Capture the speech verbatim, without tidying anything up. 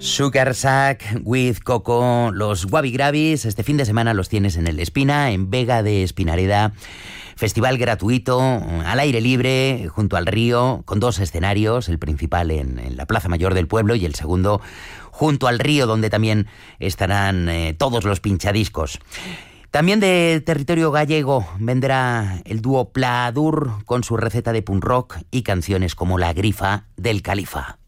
Sugar Sack with Coco, los Wabi Gravis, este fin de semana los tienes en el Espina, en Vega de Espinareda. Festival gratuito, al aire libre, junto al río, con dos escenarios, el principal en, en la Plaza Mayor del pueblo y el segundo junto al río, donde también estarán eh, todos los pinchadiscos. También de territorio gallego vendrá el dúo Pladur con su receta de punk rock y canciones como La Grifa del Califa.